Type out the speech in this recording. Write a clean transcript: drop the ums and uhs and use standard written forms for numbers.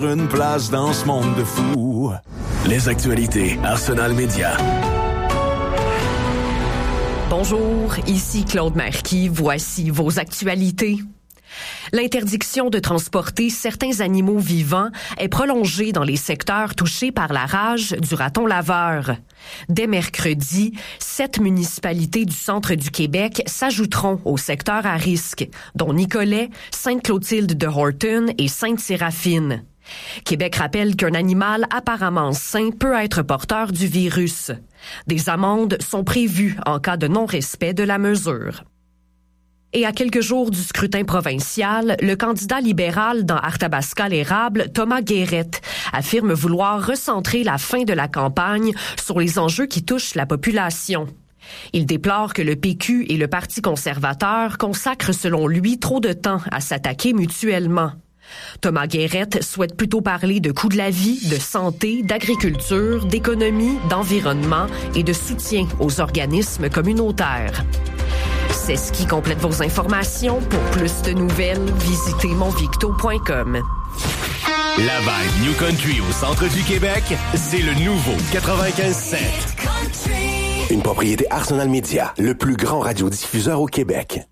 Une place dans ce monde de fous. Les actualités Arsenal Média. Bonjour, ici Claude Marquis. Voici vos actualités. L'interdiction de transporter certains animaux vivants est prolongée dans les secteurs touchés par la rage du raton laveur. Dès mercredi, 7 municipalités du centre du Québec s'ajouteront au secteur à risque, dont Nicolet, Sainte-Clotilde de Horton et Sainte-Séraphine. Québec rappelle qu'un animal apparemment sain peut être porteur du virus. Des amendes sont prévues en cas de non-respect de la mesure. Et à quelques jours du scrutin provincial, le candidat libéral dans Arthabasca-l'Érable, Thomas Guérette, affirme vouloir recentrer la fin de la campagne sur les enjeux qui touchent la population. Il déplore que le PQ et le Parti conservateur consacrent selon lui trop de temps à s'attaquer mutuellement. Thomas Guérette souhaite plutôt parler de coût de la vie, de santé, d'agriculture, d'économie, d'environnement et de soutien aux organismes communautaires. C'est ce qui complète vos informations. Pour plus de nouvelles, visitez monvicto.com. La vibe New Country au centre du Québec, c'est le nouveau 95.7. Une propriété Arsenal Média, le plus grand radiodiffuseur au Québec.